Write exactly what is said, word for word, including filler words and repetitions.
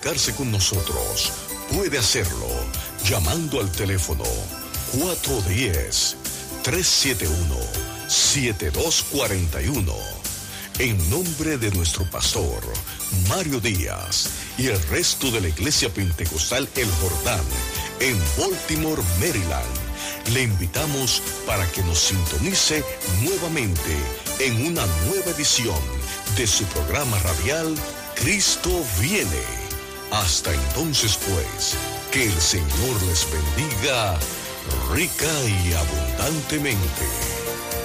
comunicarse con nosotros, puede hacerlo llamando al teléfono cuatro uno cero, tres siete uno, siete dos cuatro uno. En nombre de nuestro pastor, Mario Díaz, y el resto de la Iglesia Pentecostal El Jordán, en Baltimore, Maryland, le invitamos para que nos sintonice nuevamente en una nueva edición de su programa radial Cristo Viene. Hasta entonces, pues, que el Señor les bendiga rica y abundantemente.